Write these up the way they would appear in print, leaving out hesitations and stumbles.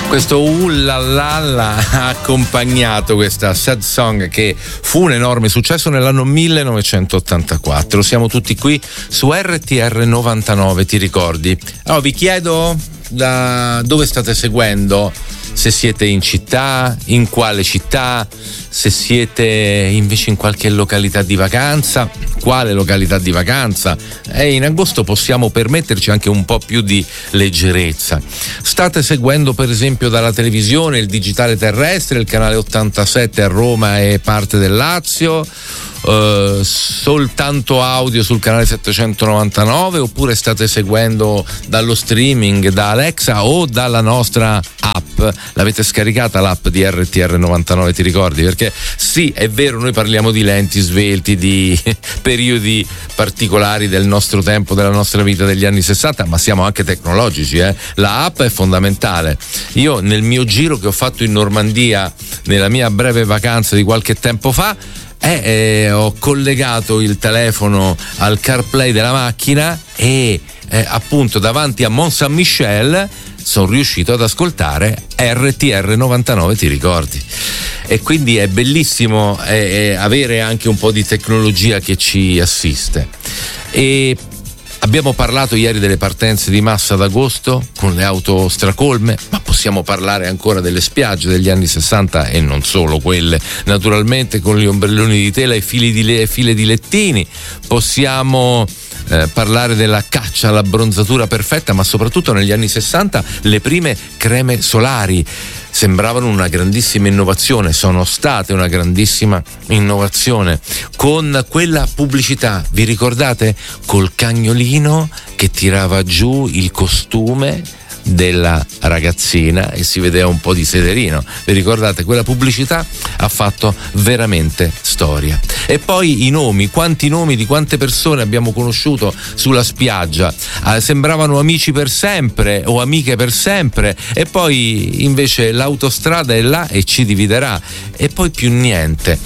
Questo ullallalla ha accompagnato questa sad song che fu un enorme successo nell'anno 1984. Siamo tutti qui su RTR 99, ti ricordi? Allora vi chiedo da dove state seguendo, se siete in città, in quale città, se siete invece in qualche località di vacanza, quale località di vacanza. E in agosto possiamo permetterci anche un po' più di leggerezza. State seguendo per esempio dalla televisione il digitale terrestre, il canale 87 a Roma e parte del Lazio, soltanto audio sul canale 799, oppure state seguendo dallo streaming, da Alexa o dalla nostra app? L'avete scaricata l'app di RTR 99, ti ricordi? Perché sì, è vero, noi parliamo di lenti svelti, di periodi particolari del nostro tempo, della nostra vita, degli anni 60, ma siamo anche tecnologici, La app è fondamentale. Io nel mio giro che ho fatto in Normandia nella mia breve vacanza di qualche tempo fa, ho collegato il telefono al CarPlay della macchina e appunto davanti a Mont Saint-Michel sono riuscito ad ascoltare RTR 99, ti ricordi? E quindi è bellissimo avere anche un po' di tecnologia che ci assiste. E abbiamo parlato ieri delle partenze di massa d'agosto con le auto stracolme, ma possiamo parlare ancora delle spiagge degli anni 60 e non solo quelle, naturalmente, con gli ombrelloni di tela e file di lettini. Possiamo parlare della caccia all'abbronzatura perfetta, ma soprattutto negli anni 60 le prime creme solari sembravano una grandissima innovazione, sono state una grandissima innovazione, con quella pubblicità, vi ricordate? Col cagnolino che tirava giù il costume della ragazzina e si vedeva un po' di sederino. Vi ricordate? Quella pubblicità ha fatto veramente storia. E poi i nomi, quanti nomi di quante persone abbiamo conosciuto sulla spiaggia, sembravano amici per sempre o amiche per sempre, e poi invece l'autostrada è là e ci dividerà, e poi più niente.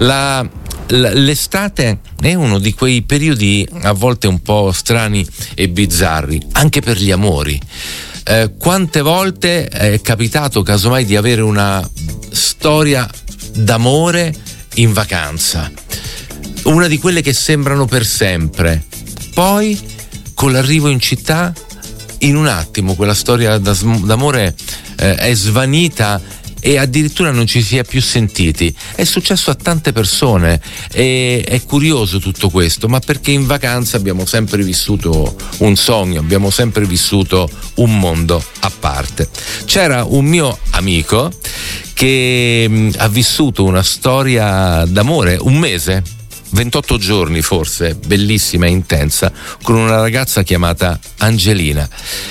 L'estate è uno di quei periodi a volte un po' strani e bizzarri, anche per gli amori. Quante volte è capitato casomai di avere una storia d'amore in vacanza, una di quelle che sembrano per sempre, poi con l'arrivo in città in un attimo quella storia d'amore è svanita e addirittura non ci si è più sentiti. È successo a tante persone e è curioso tutto questo, ma perché in vacanza abbiamo sempre vissuto un sogno, abbiamo sempre vissuto un mondo a parte. C'era un mio amico che ha vissuto una storia d'amore, un mese, 28 giorni forse, bellissima e intensa, con una ragazza chiamata Angelina.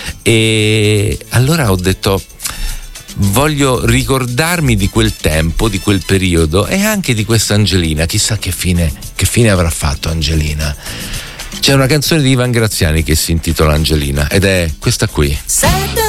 E allora ho detto: voglio ricordarmi di quel tempo, di quel periodo e anche di questa Angelina. Chissà che fine avrà fatto Angelina. C'è una canzone di Ivan Graziani che si intitola Angelina ed è questa qui.